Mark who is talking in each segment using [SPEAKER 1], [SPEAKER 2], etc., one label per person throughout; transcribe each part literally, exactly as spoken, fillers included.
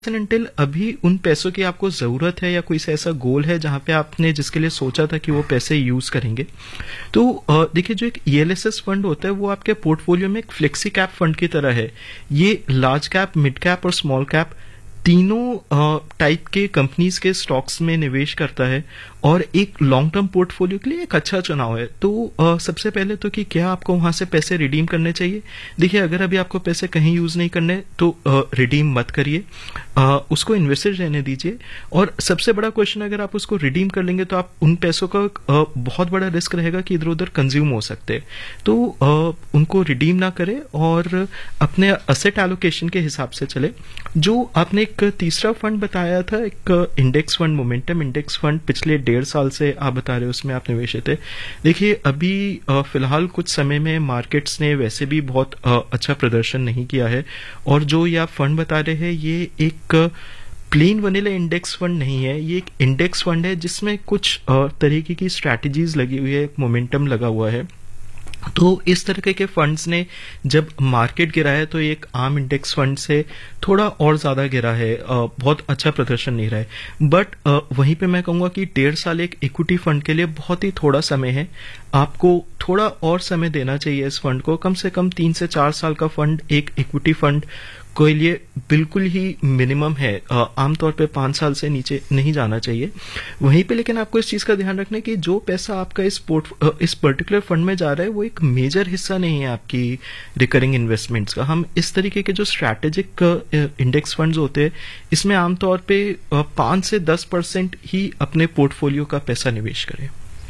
[SPEAKER 1] Until अभी उन पैसों की आपको जरूरत है या कोई सा ऐसा गोल है जहां पे आपने जिसके लिए सोचा था कि वो पैसे यूज करेंगे, तो देखिए जो एक ईएलएसएस फंड होता है वो आपके पोर्टफोलियो में एक फ्लेक्सी कैप फंड की तरह है। ये लार्ज कैप, मिड कैप और स्मॉल कैप तीनों टाइप के कंपनीज के स्टॉक्स में निवेश करता है और एक लॉन्ग टर्म पोर्टफोलियो के लिए एक अच्छा चुनाव है। तो आ, सबसे पहले तो कि क्या आपको वहां से पैसे रिडीम करने चाहिए। देखिए अगर अभी आपको पैसे कहीं यूज नहीं करने तो आ, रिडीम मत करिए, आ, उसको इन्वेस्टेड रहने दीजिए। और सबसे बड़ा क्वेश्चन, अगर आप उसको रिडीम कर लेंगे तो आप उन पैसों का आ, बहुत बड़ा रिस्क रहेगा कि इधर उधर कंज्यूम हो सकते हैं। तो आ, उनको रिडीम ना करें और अपने असेट एलोकेशन के हिसाब से चले। जो आपने एक तीसरा फंड बताया था, एक index fund, momentum index fund, पिछले डेढ़ साल से आप बता रहे हो उसमें आप निवेशित है। देखिए अभी फिलहाल कुछ समय में मार्केट्स ने वैसे भी बहुत अच्छा प्रदर्शन नहीं किया है और जो ये आप फंड बता रहे हैं ये एक प्लेन वनीला इंडेक्स फंड नहीं है, ये एक इंडेक्स फंड है जिसमें कुछ तरीके की स्ट्रैटेजीज लगी हुई है, एक मोमेंटम लगा हुआ है। तो इस तरह के फंड्स ने जब मार्केट गिरा है तो एक आम इंडेक्स फंड से थोड़ा और ज्यादा गिरा है, बहुत अच्छा प्रदर्शन नहीं रहा है। बट वहीं पे मैं कहूंगा कि डेढ़ साल एक इक्विटी फंड के लिए बहुत ही थोड़ा समय है। आपको थोड़ा और समय देना चाहिए इस फंड को। कम से कम तीन से चार साल का फंड एक इक्विटी फंड के लिए बिल्कुल ही मिनिमम है। आमतौर पे पांच साल से नीचे नहीं जाना चाहिए। वहीं पे लेकिन आपको इस चीज का ध्यान रखना है कि जो पैसा आपका इस पोर्ट इस पर्टिकुलर फंड में जा रहा है वो एक मेजर हिस्सा नहीं है आपकी रिकरिंग इन्वेस्टमेंट्स का। हम इस तरीके के जो स्ट्रैटेजिक इंडेक्स फंड्स होते हैं इसमें आमतौर पे पांच से दस परसेंट ही अपने पोर्टफोलियो का पैसा निवेश करें।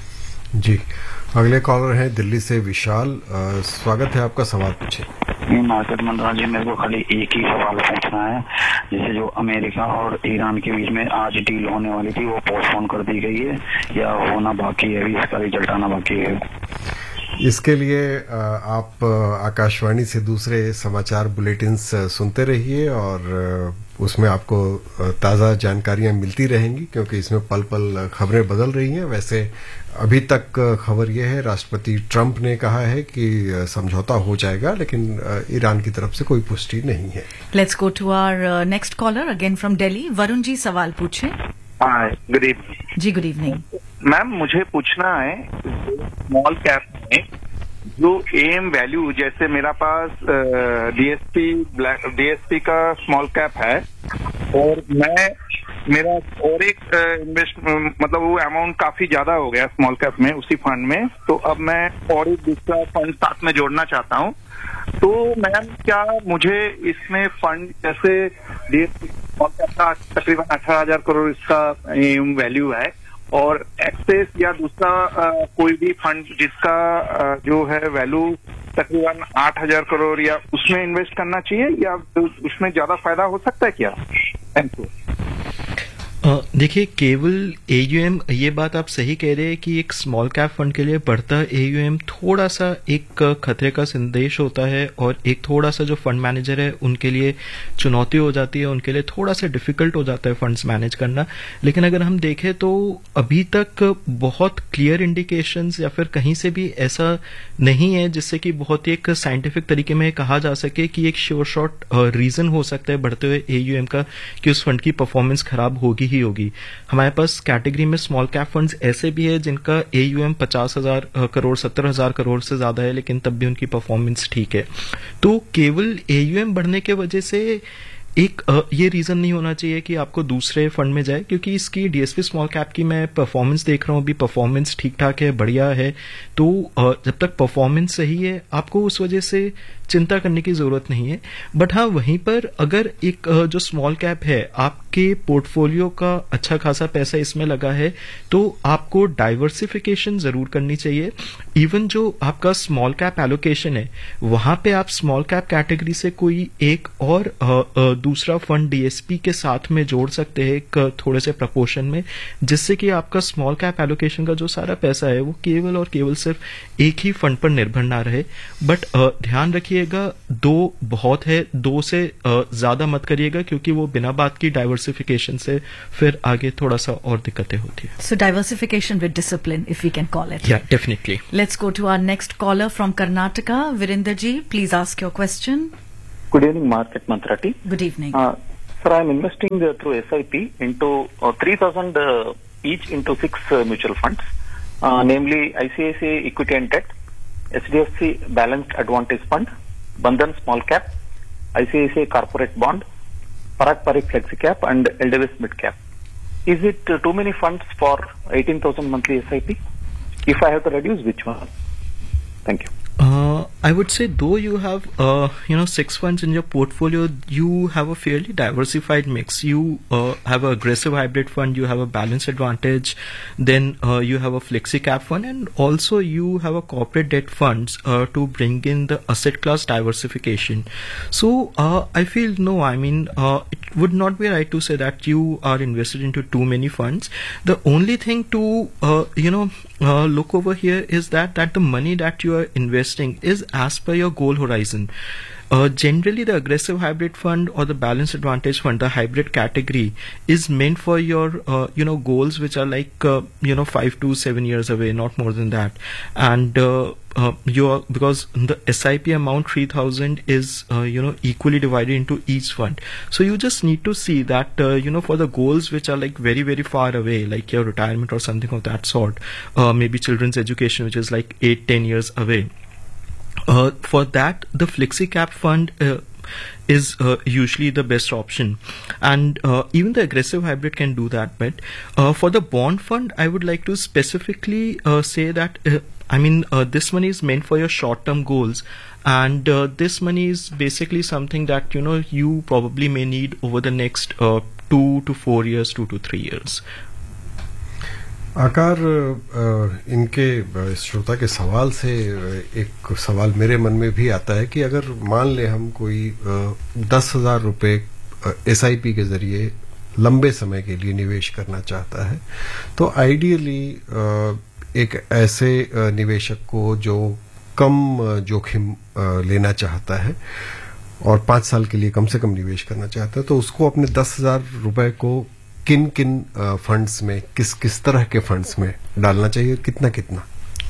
[SPEAKER 2] जी, अगले कॉलर हैं दिल्ली से विशाल। आ, स्वागत है आपका, सवाल पूछे।
[SPEAKER 3] मार्केट मंत्रा जी, मेरे को खाली एक ही सवाल पूछना है। जैसे जो अमेरिका और ईरान के बीच में आज डील होने वाली थी वो पोस्टपोन कर दी गई है या होना बाकी है, अभी इसका रिजल्ट आना बाकी है?
[SPEAKER 2] इसके लिए आप आकाशवाणी से दूसरे समाचार बुलेटिन्स सुनते रहिए और उसमें आपको ताज़ा जानकारियां मिलती रहेंगी, क्योंकि इसमें पल पल खबरें बदल रही हैं। वैसे अभी तक खबर यह है, राष्ट्रपति ट्रंप ने कहा है कि समझौता हो जाएगा, लेकिन ईरान की तरफ से कोई पुष्टि नहीं है।
[SPEAKER 4] Let's go to our next collar again from Delhi. Varun ji, सवाल पूछे।
[SPEAKER 5] हाय, गुड इवनिंग जी।
[SPEAKER 4] गुड इवनिंग
[SPEAKER 5] मैम, मुझे पूछना है स्मॉल कैप में जो एम वैल्यू, जैसे मेरा पास डीएसपी डीएसपी का स्मॉल कैप है और मैं मेरा और एक इन्वेस्ट मतलब वो अमाउंट काफी ज्यादा हो गया स्मॉल कैप में उसी फंड में, तो अब मैं और एक दूसरा फंड साथ में जोड़ना चाहता हूँ। तो मैम क्या मुझे इसमें फंड जैसे डीएसपी स्मॉल कैप का तकरीबन अठारह हजार करोड़ इसका वैल्यू है और एक्सेस या दूसरा आ, कोई भी फंड जिसका आ, जो है वैल्यू तकरीबन आठ हजार करोड़, या उसमें इन्वेस्ट करना चाहिए या उसमें ज्यादा फायदा हो सकता है क्या? Thank you.
[SPEAKER 1] देखिए केवल एयूएम, ये बात आप सही कह रहे हैं कि एक स्मॉल कैप फंड के लिए बढ़ता एयूएम थोड़ा सा एक खतरे का संदेश होता है और एक थोड़ा सा जो फंड मैनेजर है उनके लिए चुनौती हो जाती है, उनके लिए थोड़ा सा डिफिकल्ट हो जाता है फंड्स मैनेज करना। लेकिन अगर हम देखें तो अभी तक बहुत क्लियर इंडिकेशंस या फिर कहीं से भी ऐसा नहीं है जिससे कि बहुत ही एक साइंटिफिक तरीके में कहा जा सके कि एक श्योर शॉट रीजन हो सकता है बढ़ते हुए एयूएम का कि उस फंड की परफॉर्मेंस खराब होगी ही होगी। हमारे पास कैटेगरी में स्मॉल कैप फंड्स ऐसे भी है जिनका एयूएम पचास हजार करोड़ सत्तर हजार करोड़ से ज्यादा है, लेकिन तब भी उनकी परफॉर्मेंस ठीक है। तो केवल एयूएम बढ़ने के वजह से एक ये रीजन नहीं होना चाहिए कि आपको दूसरे फंड में जाए, क्योंकि इसकी डीएसपी स्मॉल कैप की मैं परफॉर्मेंस देख रहा हूं, अभी परफॉर्मेंस ठीक ठाक है, बढ़िया है। तो जब तक परफॉर्मेंस सही है आपको उस वजह से चिंता करने की जरूरत नहीं है। बट हाँ, वहीं पर अगर एक जो स्मॉल कैप है आपके पोर्टफोलियो का अच्छा खासा पैसा इसमें लगा है तो आपको डाइवर्सिफिकेशन जरूर करनी चाहिए। इवन जो आपका स्मॉल कैप एलोकेशन है वहां पे आप स्मॉल कैप कैटेगरी से कोई एक और आ, आ, दूसरा फंड डीएसपी के साथ में जोड़ सकते हैं एक थोड़े से प्रपोर्शन में, जिससे कि आपका स्मॉल कैप एलोकेशन का जो सारा पैसा है वो केवल और केवल सिर्फ एक ही फंड पर निर्भर ना रहे। बट ध्यान रखिए दो बहुत है, दो से ज्यादा मत करिएगा, क्योंकि वो बिना बात की डाइवर्सिफिकेशन से फिर आगे थोड़ा सा और दिक्कतें होती है।
[SPEAKER 4] सो diversification with discipline, if we can call it.
[SPEAKER 1] या definitely.
[SPEAKER 4] Let's go to our next collar from Karnataka. Virendra ji, please ask your question.
[SPEAKER 6] Good evening market Mantra T.
[SPEAKER 4] Good evening.
[SPEAKER 5] Sir, I am investing uh, through S I P into uh, three thousand uh, each into six uh, mutual funds, uh, namely I C I C I Equity and Debt, H D F C Balanced Advantage Fund, Bandhan Small Cap, I C I C I Corporate Bond, Parag Parikh Flexi Cap, and L D W Mid Cap. Is it uh, too many funds for eighteen thousand monthly S I P? If I have to reduce, which one? Thank you.
[SPEAKER 1] Uh, I would say though you have uh, you know six funds in your portfolio, you have a fairly diversified mix. You uh, have an aggressive hybrid fund, you have a balanced advantage, then uh, you have a flexi cap fund, and also you have a corporate debt funds uh, to bring in the asset class diversification. So uh, I feel no, I mean uh, it would not be right to say that you are invested into too many funds. The only thing to uh, you know uh, look over here is that that the money that you are investing is as per your goal horizon. Uh, generally, the aggressive hybrid fund or the balanced advantage fund, the hybrid category, is meant for your uh, you know goals which are like uh, you know five to seven years away, not more than that. And uh, uh, your because the S I P amount three thousand is uh, you know equally divided into each fund. So you just need to see that uh, you know for the goals which are like very very far away, like your retirement or something of that sort, uh, maybe children's education, which is like eight ten years away. Uh, for that, the flexi cap fund uh, is uh, usually the best option, and uh, even the aggressive hybrid can do that. But uh, for the bond fund, I would like to specifically uh, say that uh, I mean uh, this money is meant for your short-term goals, and uh, this money is basically something that you know you probably may need over the next uh, two to four years, two to three years.
[SPEAKER 2] आकार इनके श्रोता के सवाल से एक सवाल मेरे मन में भी आता है कि अगर मान ले हम कोई दस हजार रुपये एसआईपी के जरिए लंबे समय के लिए निवेश करना चाहता है, तो आइडियली एक ऐसे निवेशक को जो कम जोखिम लेना चाहता है और पांच साल के लिए कम से कम निवेश करना चाहता है, तो उसको अपने दस हजार रुपये को किन किन फंड्स में, किस किस तरह के फंड्स में डालना चाहिए, कितना कितना?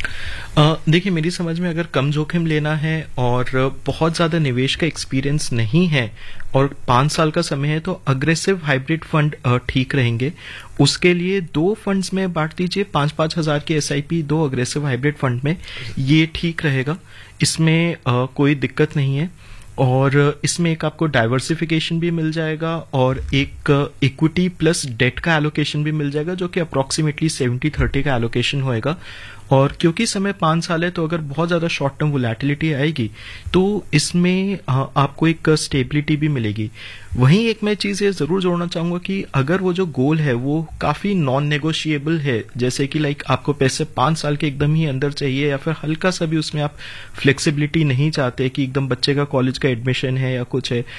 [SPEAKER 1] देखिए, मेरी समझ में अगर कम जोखिम लेना है और बहुत ज्यादा निवेश का एक्सपीरियंस नहीं है और पांच साल का समय है, तो अग्रेसिव हाइब्रिड फंड ठीक रहेंगे. उसके लिए दो फंड्स में बांट दीजिए, पांच पांच हजार की एसआईपी दो अग्रेसिव हाइब्रिड फंड में, ये ठीक रहेगा. इसमें आ, कोई दिक्कत नहीं है. और इसमें एक आपको डाइवर्सिफिकेशन भी मिल जाएगा और एक इक्विटी प्लस डेट का एलोकेशन भी मिल जाएगा, जो कि अप्रोक्सीमेटली सेवेंटी थर्टी का एलोकेशन होएगा. और क्योंकि समय पांच साल है, तो अगर बहुत ज्यादा शॉर्ट टर्म वोलेटिलिटी आएगी तो इसमें आपको एक स्टेबिलिटी भी मिलेगी. वहीं एक मैं चीज ये जरूर जोड़ना चाहूंगा कि अगर वो जो गोल है वो काफी नॉन नेगोशिएबल है, जैसे कि लाइक आपको पैसे पांच साल के एकदम ही अंदर चाहिए, या फिर हल्का सा भी उसमें आप फ्लेक्सिबिलिटी नहीं चाहते कि एकदम बच्चे का कॉलेज का एडमिशन है या कुछ है,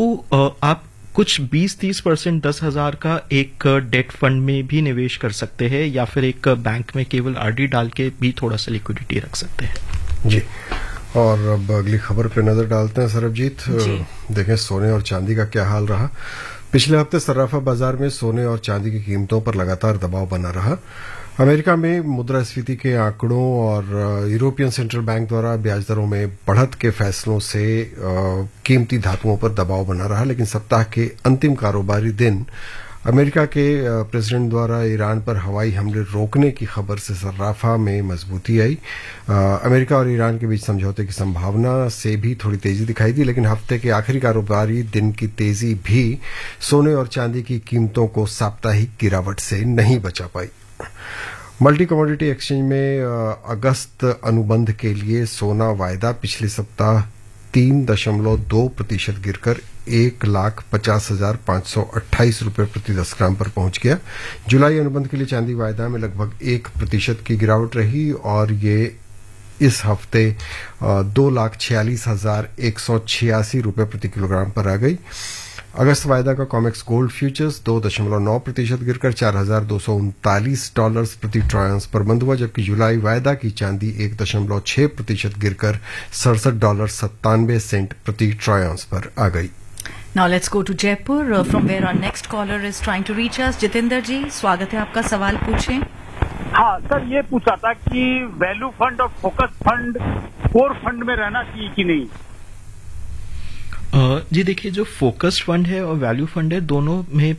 [SPEAKER 1] तो आप कुछ बीस तीस परसेंट दस हजार का एक डेट फंड में भी निवेश कर सकते हैं, या फिर एक बैंक में केवल आरडी डाल के भी थोड़ा सा लिक्विडिटी रख सकते हैं.
[SPEAKER 2] जी, और अब अगली खबर पे नजर डालते हैं सरबजीत. देखें सोने और चांदी का क्या हाल रहा. पिछले हफ्ते सर्राफा बाजार में सोने और चांदी की कीमतों पर लगातार दबाव बना रहा. अमेरिका में मुद्रास्फीति के आंकड़ों और यूरोपियन सेंट्रल बैंक द्वारा ब्याज दरों में बढ़त के फैसलों से कीमती धातुओं पर दबाव बना रहा. लेकिन सप्ताह के अंतिम कारोबारी दिन अमेरिका के प्रेसिडेंट द्वारा ईरान पर हवाई हमले रोकने की खबर से सर्राफा में मजबूती आई. अमेरिका और ईरान के बीच समझौते की संभावना से भी थोड़ी तेजी दिखाई दी, लेकिन हफ्ते के आखिरी कारोबारी दिन की तेजी भी सोने और चांदी की कीमतों को साप्ताहिक गिरावट से नहीं बचा पाई. मल्टी कमोडिटी एक्सचेंज में अगस्त अनुबंध के लिए सोना वायदा पिछले सप्ताह तीन दशमलव दो प्रतिशत गिरकर एक लाख पचास हजार पांच सौ अट्ठाईस रुपये प्रति दस ग्राम पर पहुंच गया. जुलाई अनुबंध के लिए चांदी वायदा में लगभग एक प्रतिशत की गिरावट रही और ये इस हफ्ते दो लाख छियालीस हजार एक सौ छियासी रुपये प्रति किलोग्राम पर आ गई. अगस्त वायदा का कॉमेक्स गोल्ड फ्यूचर्स दो दशमलव नौ प्रतिशत गिरकर चार हजार दो सौ उनतालीस डॉलर प्रति ट्राई ऑउंस पर बंद हुआ, जबकि जुलाई वायदा की चांदी एक दशमलव छह प्रतिशत गिरकर सड़सठ डॉलर सत्तानवे सेंट प्रति ट्राई ऑउंस पर आ गई.
[SPEAKER 4] Now let's go to Jaipur, uh, from where our next caller is trying to reach us. Jitendra जी, स्वागत है आपका, सवाल पूछें.
[SPEAKER 6] हाँ सर, ये पूछा था कि वैल्यू फंड और फोकस फंड कोर फंड में रहना चाहिए कि नहीं.
[SPEAKER 1] जी देखिए, जो फोकस्ड फंड है और वैल्यू फंड है, दोनों में